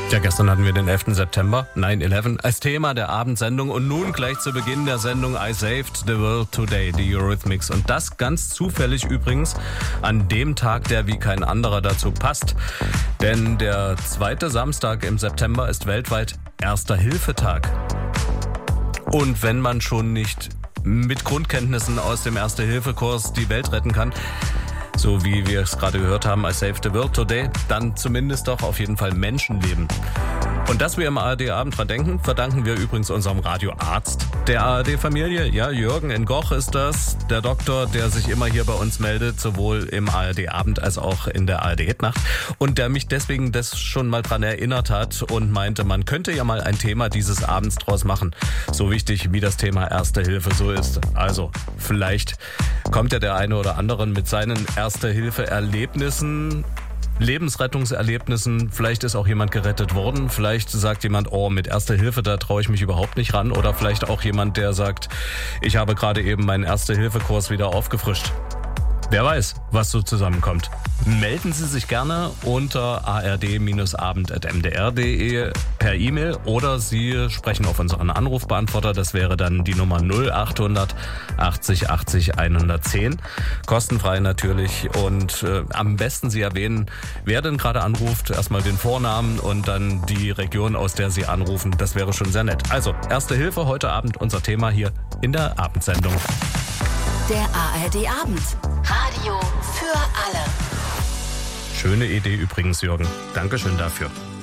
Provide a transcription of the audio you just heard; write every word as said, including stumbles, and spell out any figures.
Ja, gestern hatten wir den elften September, nine eleven, als Thema der Abendsendung und nun gleich zu Beginn der Sendung I Saved the World Today, die Eurythmics. Und das ganz zufällig übrigens an dem Tag, der wie kein anderer dazu passt. Denn der zweite Samstag im September ist weltweit Erster-Hilfe-Tag. Und wenn man schon nicht mit Grundkenntnissen aus dem Erste-Hilfe-Kurs die Welt retten kann, so wie wir es gerade gehört haben, I Saved the World Today, dann zumindest doch auf jeden Fall Menschenleben. Und dass wir im A R D-Abend dran denken, verdanken wir übrigens unserem Radioarzt der A R D-Familie. Ja, Jürgen in Goch ist das, der Doktor, der sich immer hier bei uns meldet, sowohl im A R D-Abend als auch in der A R D-Hitnacht. Und der mich deswegen das schon mal dran erinnert hat und meinte, man könnte ja mal ein Thema dieses Abends draus machen. So wichtig wie das Thema Erste Hilfe so ist. Also, vielleicht kommt ja der eine oder andere mit seinen Erste-Hilfe-Erlebnissen, Lebensrettungserlebnissen. Vielleicht ist auch jemand gerettet worden. Vielleicht sagt jemand, oh, mit Erste Hilfe, da traue ich mich überhaupt nicht ran. Oder vielleicht auch jemand, der sagt, ich habe gerade eben meinen Erste-Hilfe-Kurs wieder aufgefrischt. Wer weiß, was so zusammenkommt. Melden Sie sich gerne unter a r d abend at m d r punkt d e per E-Mail oder Sie sprechen auf unseren Anrufbeantworter. Das wäre dann die Nummer null achthundert achtzig achtzig hundertzehn. Kostenfrei natürlich und äh, am besten Sie erwähnen, wer denn gerade anruft. Erstmal den Vornamen und dann die Region, aus der Sie anrufen. Das wäre schon sehr nett. Also, Erste Hilfe, heute Abend unser Thema hier in der Abendsendung. Der A R D-Abend. Radio für alle. Schöne Idee übrigens, Jürgen. Dankeschön dafür.